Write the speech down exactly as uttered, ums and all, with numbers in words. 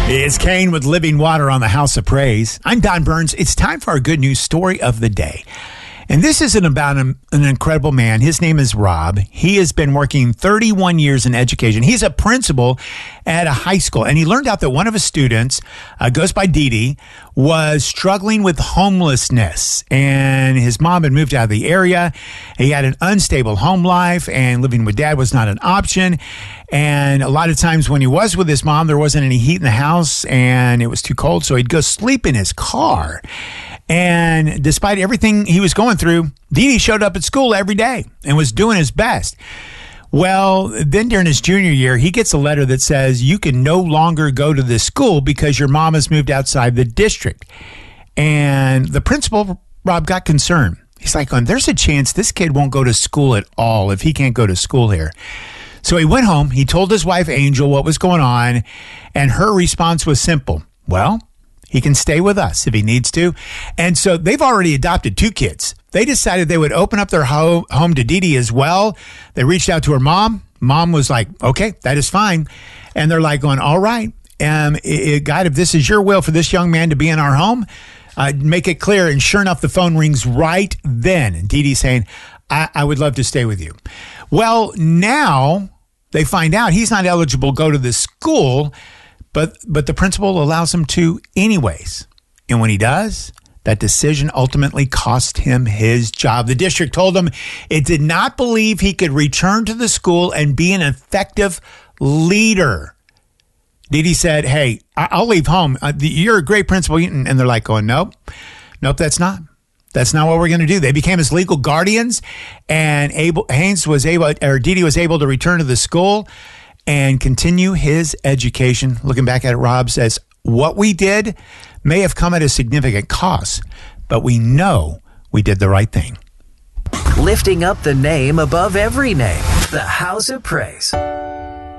It's Kane with Living Water on the House of Praise. I'm Don Burns. It's time for our good news story of the day. And this isn't about an, an incredible man. His name is Rob. He has been working thirty-one years in education. He's a principal at a high school. And he learned out that one of his students, uh, goes by Dee Dee, was struggling with homelessness. And his mom had moved out of the area. He had an unstable home life, and living with dad was not an option. And a lot of times when he was with his mom, there wasn't any heat in the house, and it was too cold. So he'd go sleep in his car. And despite everything he was going through, Dee Dee showed up at school every day and was doing his best. Well, then during his junior year, he gets a letter that says you can no longer go to this school because your mom has moved outside the district. And the principal, Rob, got concerned. He's like, oh, there's a chance this kid won't go to school at all if he can't go to school here. So he went home. He told his wife, Angel, what was going on. And her response was simple. Well, he can stay with us if he needs to. And so they've already adopted two kids. They decided they would open up their ho- home to Dee Dee as well. They reached out to her mom. Mom was like, okay, that is fine. And they're like going, all right, um, it, it, God, if this is your will for this young man to be in our home, uh, make it clear. And sure enough, the phone rings right then. And Dee Dee saying, I, I would love to stay with you. Well, now they find out he's not eligible to go to this school, But but the principal allows him to anyways. And when he does, that decision ultimately cost him his job. The district told him it did not believe he could return to the school and be an effective leader. Dee Dee said, hey, I'll leave home. You're a great principal. And they're like going, nope, nope, that's not. That's not what we're going to do. They became his legal guardians, and Abel, Haynes was able, or Dee Dee was able to return to the school and continue his education. Looking back at it, Rob says, what we did may have come at a significant cost, but we know we did the right thing. Lifting up the name above every name, the House of Praise.